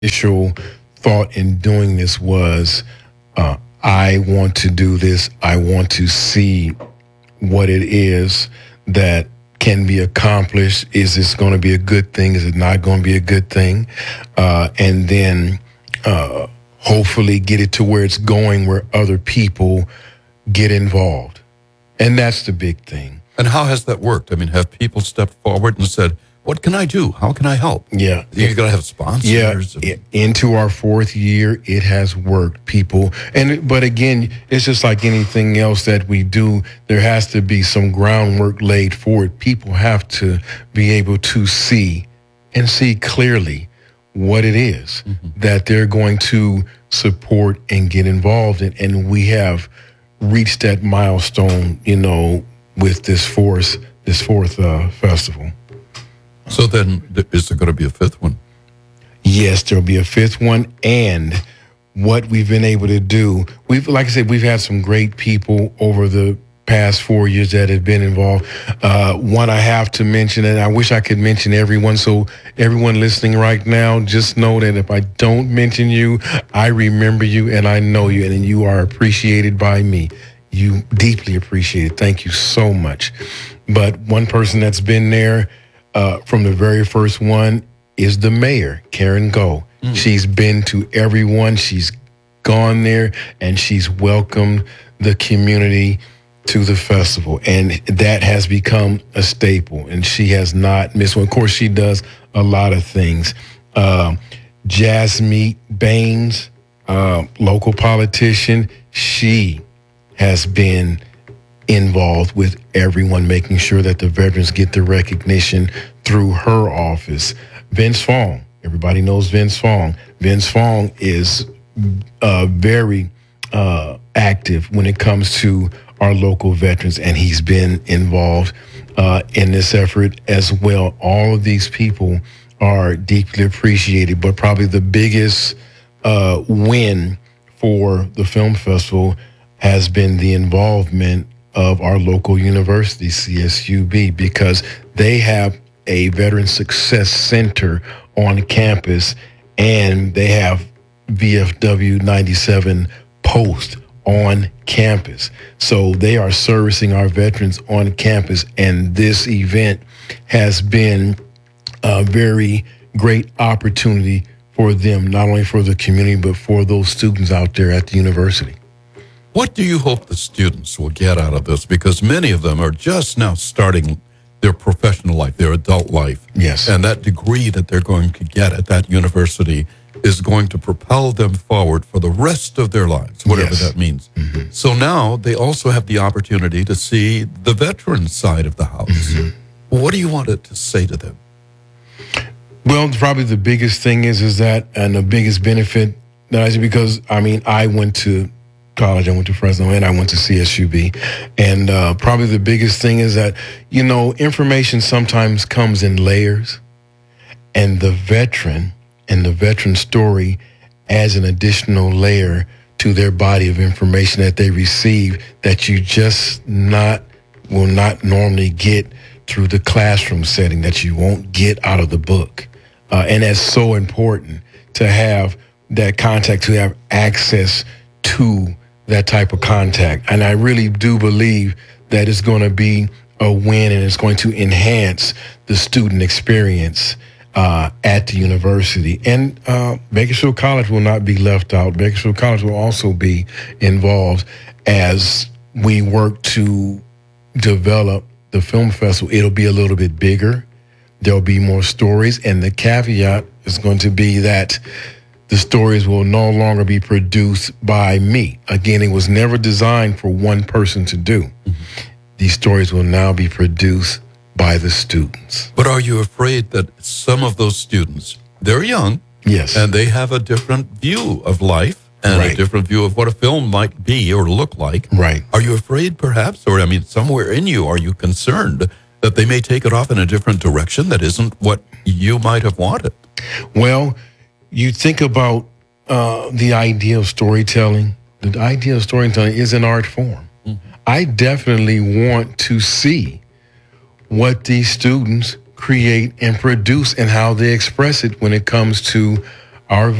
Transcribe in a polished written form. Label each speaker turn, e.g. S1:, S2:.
S1: initial thought in doing this was I want to do this. I want to see what it is that can be accomplished. Is this going to be a good thing? Is it not going to be a good thing? And then hopefully get it to where it's going, where other people get involved. And that's the big thing.
S2: And how has that worked? I mean, have people stepped forward and said, what can I do? How can I help?
S1: Yeah.
S2: You're going to have sponsors.
S1: Yeah. Into our fourth year, it has worked, people. But again, it's just like anything else that we do. There has to be some groundwork laid for it. People have to be able to see clearly what it is that they're going to support and get involved in. And we have reached that milestone, with this fourth festival.
S2: So then, is there going to be a fifth one?
S1: Yes, there'll be a fifth one. And what we've been able to do, like I said, we've had some great people over the past 4 years that have been involved. One I have to mention, and I wish I could mention everyone. So everyone listening right now, just know that if I don't mention you, I remember you and I know you, and you are appreciated by me. You deeply appreciated. Thank you so much. But one person that's been there from the very first one is the mayor, Karen Go. She's been to everyone. She's gone there and she's welcomed the community to the festival. And that has become a staple. And she has not missed one. Of course, she does a lot of things. Jasmeet Baines, local politician, she has been involved with everyone, making sure that the veterans get the recognition through her office. Vince Fong, everybody knows Vince Fong. Vince Fong is very active when it comes to our local veterans, and he's been involved in this effort as well. All of these people are deeply appreciated, but probably the biggest win for the film festival has been the involvement of our local university, CSUB, because they have a Veteran Success Center on campus, and they have VFW 97 Post on campus. So they are servicing our veterans on campus, and this event has been a very great opportunity for them, not only for the community, but for those students out there at the university.
S2: What do you hope the students will get out of this? Because many of them are just now starting their professional life, their adult life.
S1: Yes.
S2: And that degree that they're going to get at that university is going to propel them forward for the rest of their lives, whatever that means. So now they also have the opportunity to see the veteran side of the house. What do you want to say to them?
S1: Well, probably the biggest thing is that, and the biggest benefit that I see, because, I went to college, I went to Fresno, and I went to CSUB. And probably the biggest thing is that, information sometimes comes in layers, and the veteran story adds an additional layer to their body of information that they receive that you just will not normally get through the classroom setting, that you won't get out of the book. And that's so important to have that contact, to have access to that type of contact. And I really do believe that it's going to be a win, and it's going to enhance the student experience at the university. And Bakersfield College will not be left out. Bakersfield College will also be involved as we work to develop the film festival. It'll be a little bit bigger. There'll be more stories, and the caveat is going to be that the stories will no longer be produced by me. Again, it was never designed for one person to do. These stories will now be produced by the students.
S2: But are you afraid that some of those students, they're young,
S1: yes,
S2: and they have a different view of life and a different view of what a film might be or look like?
S1: Right.
S2: Are you afraid, perhaps, or somewhere in you, are you concerned that they may take it off in a different direction that isn't what you might have wanted?
S1: Well, you think about the idea of storytelling. The idea of storytelling is an art form. I definitely want to see what these students create and produce and how they express it when it comes to our